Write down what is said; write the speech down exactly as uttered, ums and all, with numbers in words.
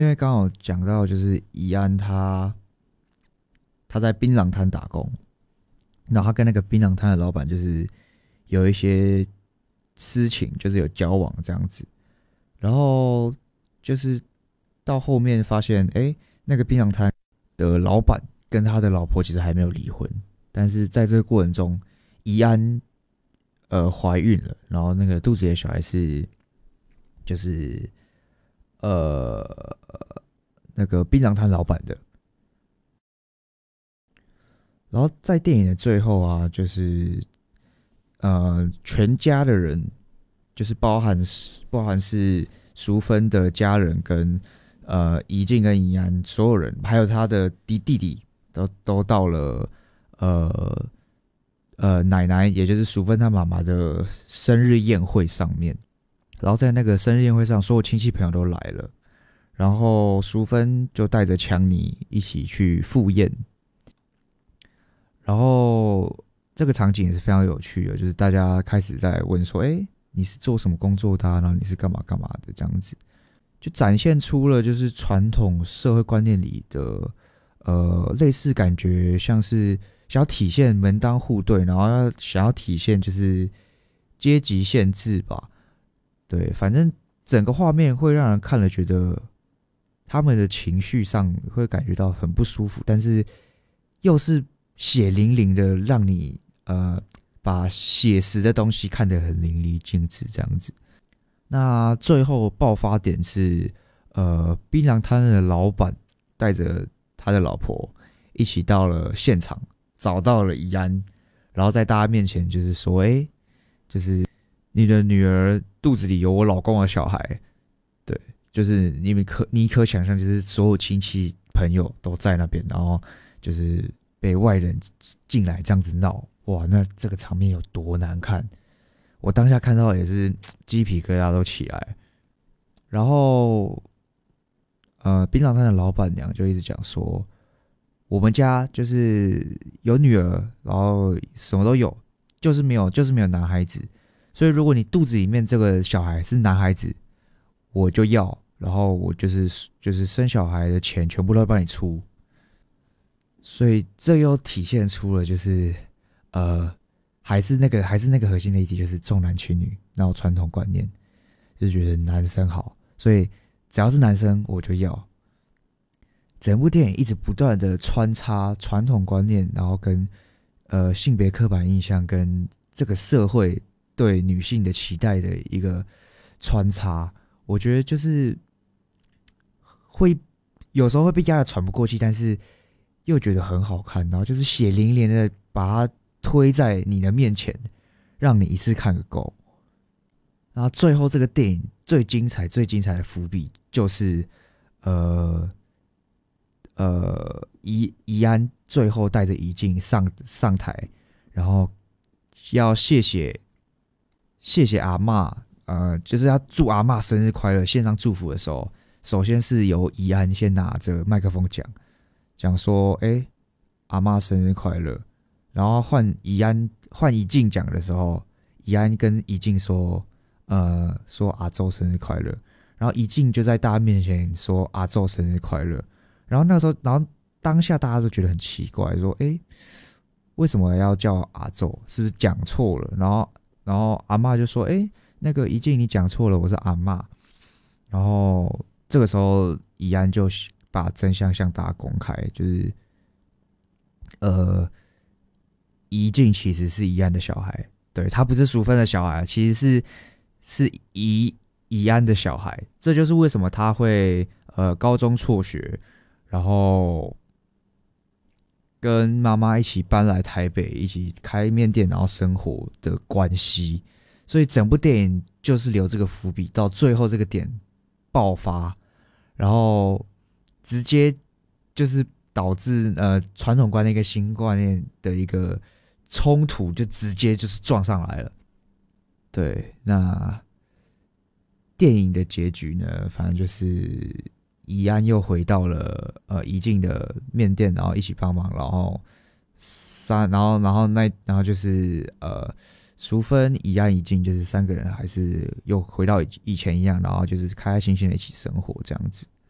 因为刚好讲到就是怡安他他在槟榔摊打工，然后他跟那个槟榔摊的老板就是有一些私情，就是有交往这样子。然后就是到后面发现，哎，那个槟榔摊的老板跟他的老婆其实还没有离婚，但是在这个过程中，怡安呃怀孕了，然后那个肚子里的小孩是就是呃那个槟榔摊老板的。然后在电影的最后啊，就是呃全家的人，就是包含是包含是淑芬的家人跟呃怡静跟怡安所有人，还有他的弟弟弟都都到了呃呃奶奶，也就是淑芬她妈妈的生日宴会上面。然后在那个生日宴会上，所有亲戚朋友都来了，然后淑芬就带着强尼一起去赴宴。然后这个场景也是非常有趣的，就是大家开始在问说：“哎，你是做什么工作的啊？然后你是干嘛干嘛的？”这样子，就展现出了就是传统社会观念里的呃类似感觉，像是想要体现门当户对，然后要想要体现就是阶级限制吧。对，反正整个画面会让人看了觉得他们的情绪上会感觉到很不舒服，但是又是血淋淋的，让你呃把写实的东西看得很淋漓尽致这样子。那最后爆发点是，呃，槟榔摊的老板带着他的老婆一起到了现场，找到了怡安，然后在大家面前就是说，哎，就是你的女儿肚子里有我老公的小孩。对，就是你们可你可想象，就是所有亲戚朋友都在那边，然后就是被外人进来这样子闹，哇，那这个场面有多难看？我当下看到也是鸡皮疙瘩都起来。然后，呃，槟榔摊的老板娘就一直讲说，我们家就是有女儿，然后什么都有，就是没有，就是没有男孩子。所以如果你肚子里面这个小孩是男孩子，我就要，然后我就是就是生小孩的钱全部都会帮你出。所以这又体现出了就是呃，还是那个还是那个核心的议题，就是重男轻女，然后传统观念，就是觉得男生好，所以只要是男生我就要。整部电影一直不断的穿插传统观念，然后跟呃性别刻板印象跟这个社会对女性的期待的一个穿插，我觉得就是会有时候会被压得喘不过气，但是又觉得很好看，然后就是血淋淋的把它推在你的面前，让你一次看个够。然后最后这个电影最精彩、最精彩的伏笔就是，呃呃，怡怡安最后带着怡静上上台，然后要谢谢谢谢阿嬷，呃，就是要祝阿嬷生日快乐，献上祝福的时候，首先是由怡安先拿着麦克风讲，讲说，哎、欸，阿嬷生日快乐。然后换怡安换怡静讲的时候，怡安跟怡静说，呃，说阿周生日快乐。然后怡静就在大家面前说阿周生日快乐。然后那个时候，然后当下大家都觉得很奇怪，说，哎、欸，为什么要叫阿周？是不是讲错了？然后，然后阿嬷就说，哎、欸，那个怡静你讲错了，我是阿嬷。然后这个时候，怡安就把真相向大家公开，就是呃，怡静其实是怡安的小孩，对，他不是淑芬的小孩，其实是是怡怡安的小孩。这就是为什么他会呃高中辍学，然后跟妈妈一起搬来台北，一起开面店，然后生活的关系。所以整部电影就是留这个伏笔，到最后这个点爆发，然后直接就是导致呃传统观念跟新观念的一个冲突，就直接就是撞上来了。对，那电影的结局呢，反正就是怡安又回到了呃怡静的面店，然后一起帮忙，然后三，然后然后那然后就是呃。淑芬、怡安、怡静，就是三个人还是又回到以前一样，然后就是开开心心的一起生活这样子。